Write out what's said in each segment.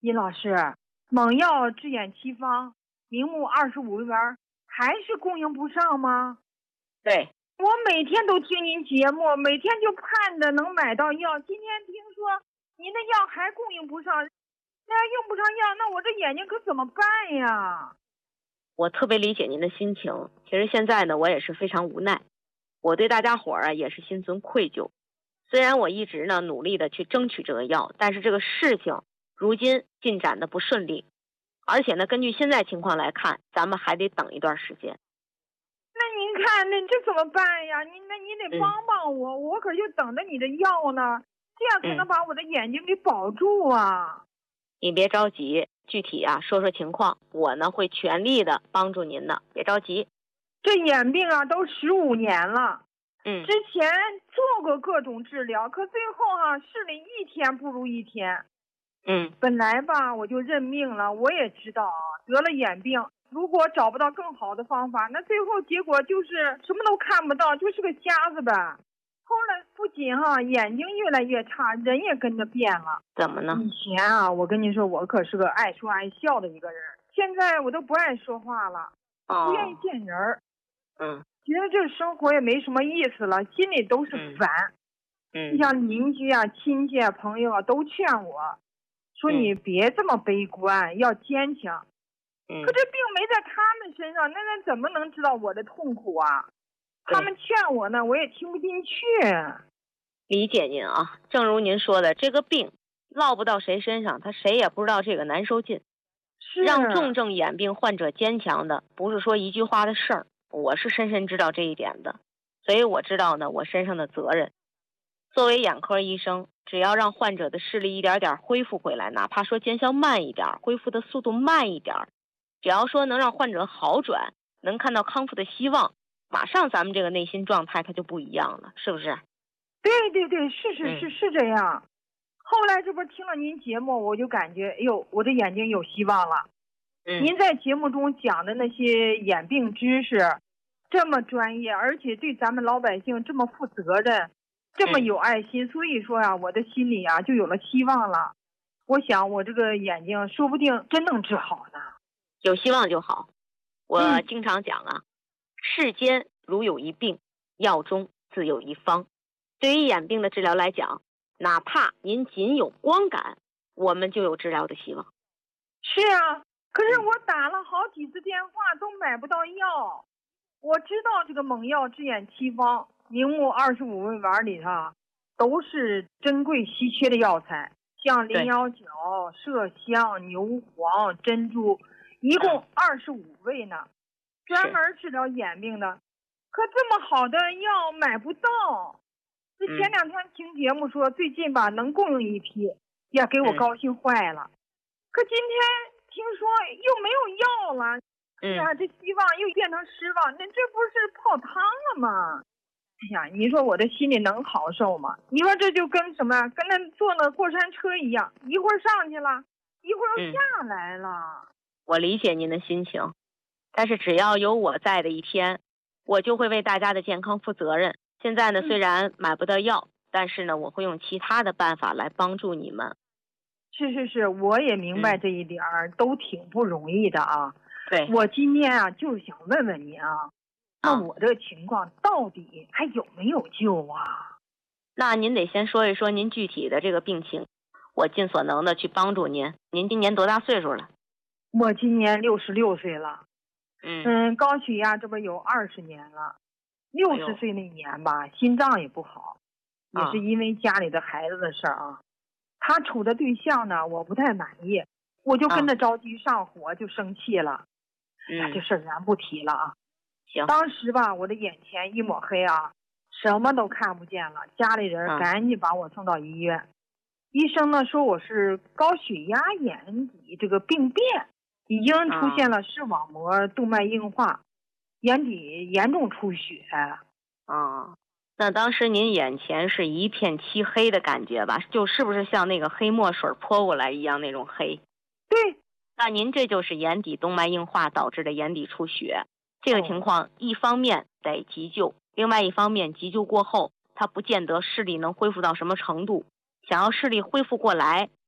殷老师，猛药治眼七方，明目25元，还是供应不上吗？ 对， 我每天都听您节目，每天就盼着能买到药。今天听说您的药还供应不上，那要用不上药，那我这眼睛可怎么办呀？ 我特别理解您的心情。其实现在呢，我也是非常无奈，我对大家伙儿也是心存愧疚。虽然我一直呢努力的去争取这个药，但是这个事情如今进展的不顺利，而且呢，根据现在情况来看，咱们还得等一段时间。 那您看，那这怎么办呀？你得帮帮我，我可就等着你的药呢，这样才能把我的眼睛给保住啊。 你别着急，具体啊说说情况，我呢会全力的帮助您的，别着急。 这眼病啊都15年了， 之前做过各种治疗，可最后视力一天不如一天。本来吧我就认命了，我也知道得了眼病，如果找不到更好的方法，那最后结果就是什么都看不到，就是个瞎子呗。后来不仅眼睛越来越差，人也跟着变了。 怎么呢？ 以前我跟你说，我可是个爱说爱笑的一个人，现在我都不爱说话了，不愿意见人。觉得这生活也没什么意思了，心里都是烦。你像邻居亲戚朋友都劝我说，你别这么悲观，要坚强。可这病没在他们身上，那怎么能知道我的痛苦啊？他们劝我呢，我也听不进去。 理解您啊，正如您说的，这个病落不到谁身上，他谁也不知道这个难受劲。让重症眼病患者坚强的，不是说一句话的事儿，我是深深知道这一点的，所以我知道呢我身上的责任。作为眼科医生，只要让患者的视力一点点恢复回来，哪怕说见效慢一点，恢复的速度慢一点，只要说能让患者好转，能看到康复的希望，马上咱们这个内心状态它就不一样了，是不是？ 对，是这样。后来这不听了您节目，我就感觉，哎呦，我的眼睛有希望了。您在节目中讲的那些眼病知识，这么专业，而且对咱们老百姓这么负责任，这么有爱心，所以说我的心里就有了希望了。我想我这个眼睛说不定真能治好呢。 有希望就好。我经常讲世间如有一病，药中自有一方。对于眼病的治疗来讲，哪怕您仅有光感，我们就有治疗的希望。 是可是我打了好几次电话都买不到药。我知道这个猛药治眼七方、明目25味丸里头都是珍贵稀缺的药材，像羚腰角、麝香、牛黄、珍珠，一共25味呢，专门治疗眼病的。可这么好的药买不到。这前2天听节目说最近吧能供应一批，也给我高兴坏了。可今天听说又没有药了，这希望又变成失望，那这不是泡汤了吗？哎呀，你说我的心里能好受吗？你说这就跟什么，跟那坐了过山车一样，一会儿上去了，一会儿又下来了。 我理解您的心情，但是只要有我在的一天，我就会为大家的健康负责任。现在呢，虽然买不到药，但是呢，我会用其他的办法来帮助你们。 是，我也明白这一点都挺不容易的啊。 对， 我今天就是想问问您那我这个情况到底还有没有救啊？ 那您得先说一说您具体的这个病情，我尽所能的去帮助您。您今年多大岁数了？ 我今年66岁了。高血压这不有20年了。60岁那年吧，心脏也不好，也是因为家里的孩子的事儿他处的对象呢，我不太满意，我就跟着着急上火，就生气了。这事儿咱不提了行。 当时吧，我的眼前一抹黑什么都看不见了，家里人赶紧把我送到医院。医生呢说我是高血压眼底这个病变，已经出现了视网膜动脉硬化，眼底严重出血。 那当时您眼前是一片漆黑的感觉吧？就是不是像那个黑墨水泼过来一样那种黑？ 对。 那您这就是眼底动脉硬化导致的眼底出血。这个情况一方面得急救，另外一方面急救过后它不见得视力能恢复到什么程度。想要视力恢复过来，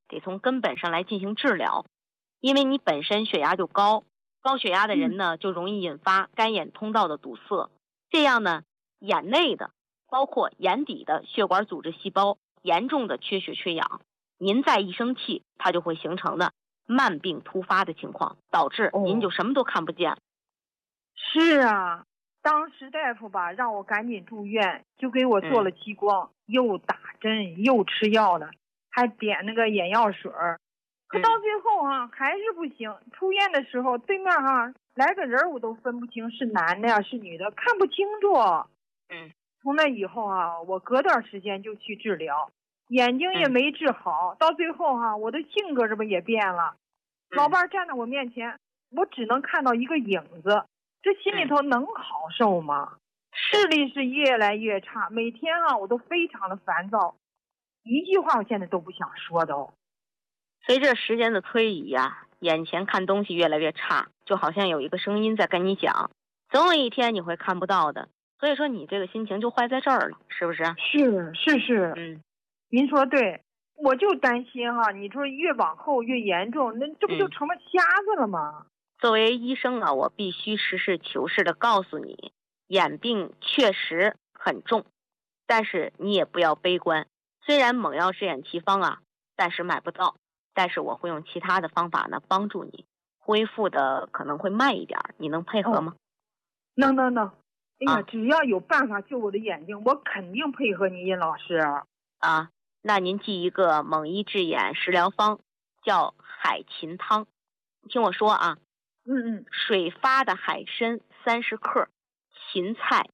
得从根本上来进行治疗。因为你本身血压就高，高血压的人呢就容易引发干眼通道的堵塞，这样呢眼内的包括眼底的血管组织细胞严重的缺血缺氧，您再一生气，它就会形成的慢病突发的情况，导致您就什么都看不见。 是啊，当时大夫吧让我赶紧住院，就给我做了激光，又打针又吃药的，还点那个眼药水儿。可到最后还是不行。出院的时候，对面来个人我都分不清是男的呀是女的，看不清楚。从那以后我隔段时间就去治疗，眼睛也没治好。到最后我的性格这不也变了。老伴站在我面前，我只能看到一个影子，这心里头能好受吗？视力是越来越差，每天我都非常的烦躁，一句话我现在都不想说的哦。 随着时间的推移眼前看东西越来越差，就好像有一个声音在跟你讲，总有一天你会看不到的。所以说你这个心情就坏在这儿了，是不是？ 是。您说对，我就担心你说越往后越严重，那这不就成了瞎子了吗？ 作为医生我必须实事求是的告诉你，眼病确实很重，但是你也不要悲观。虽然猛药治眼奇方暂时买不到，但是我会用其他的方法呢帮助你恢复的可能会慢一点，你能配合吗？ 能。哎呀，只要有办法救我的眼睛，我肯定配合你，殷老师。 那您记一个猛医治眼食疗方，叫海芹汤。你听我说水发的海参30克，芹菜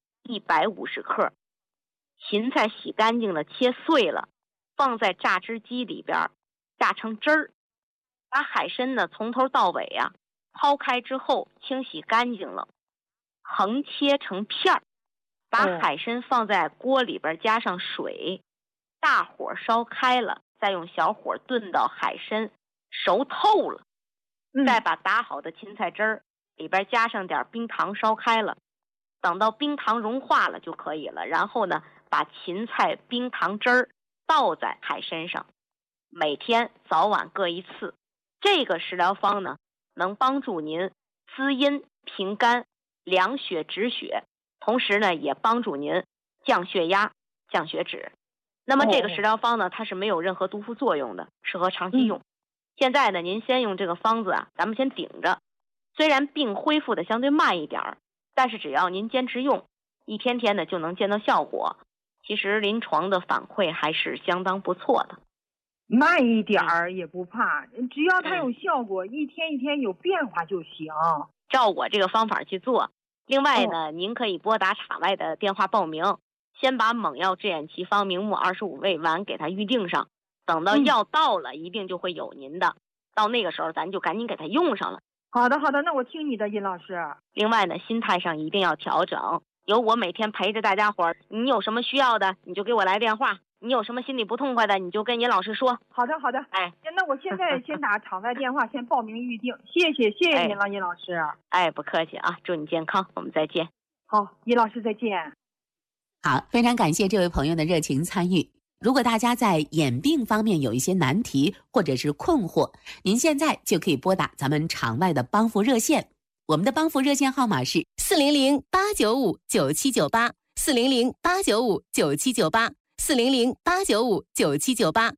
150克。芹菜洗干净了，切碎了，放在榨汁机里边榨成汁儿。把海参呢从头到尾抛开之后清洗干净了，横切成片儿。把海参放在锅里边，加上水，大火烧开了，再用小火炖到海参熟透了，再把打好的芹菜汁儿里边加上点冰糖烧开了，等到冰糖融化了就可以了。然后呢，把芹菜冰糖汁儿倒在海参上，每天早晚各一次。这个食疗方呢，能帮助您滋阴平肝、凉血止血，同时呢也帮助您降血压、降血脂。那么这个食疗方呢，它是没有任何毒副作用的，适合长期用。现在呢，您先用这个方子咱们先顶着。虽然病恢复的相对慢一点，但是只要您坚持用，一天天的就能见到效果。其实临床的反馈还是相当不错的。 慢一点也不怕，只要它有效果，一天一天有变化就行。 照我这个方法去做。另外呢，您可以拨打场外的电话报名，先把猛药治眼奇方明目25味丸给它预定上，等到药到了，一定就会有您的。到那个时候咱就赶紧给它用上了。 好的，那我听你的，殷老师。 另外呢，心态上一定要调整，有我每天陪着大家伙，你有什么需要的你就给我来电话，你有什么心里不痛快的你就跟殷老师说。 好的。那我现在先打场外电话先报名预定。谢谢您了，殷老师。 不客气祝你健康，我们再见。 好，殷老师再见。 好，非常感谢这位朋友的热情参与。如果大家在眼病方面有一些难题或者是困惑，您现在就可以拨打咱们场外的帮扶热线。我们的帮扶热线号码是400-895-9798 400-895-9798 400-895-9798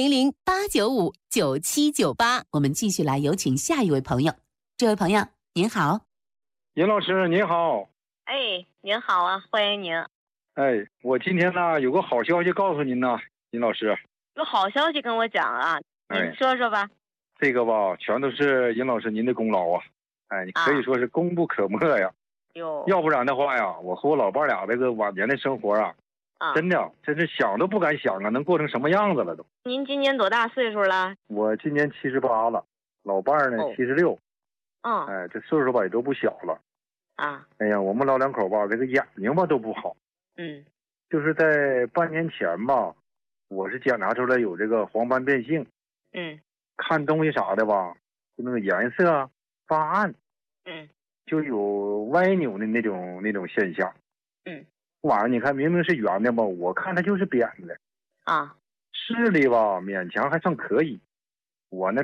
400-895-9798。我们继续来有请下一位朋友。这位朋友您好。 殷老师您好。 您好欢迎您。 我今天呢有个好消息告诉您呢，殷老师。 有好消息跟我讲您说说吧。 这个吧，全都是殷老师您的功劳你可以说是功不可没呀。要不然的话呀，我和我老伴俩这个晚年的生活真是想都不敢想能过成什么样子了都。 您今年多大岁数了？ 我今年78了，老伴呢76。这岁数吧也都不小了。我们老两口吧，这个眼睛吧都不好。就是在半年前吧，我是检查出来有这个黄斑变性。看东西啥的吧，就那个颜色发暗。就有歪扭的那种现象。晚上你看明明是圆的吧，我看它就是扁的。视力吧勉强还算可以， 我呢